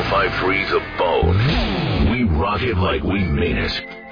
105.3 The Bone. We rock it like we mean it.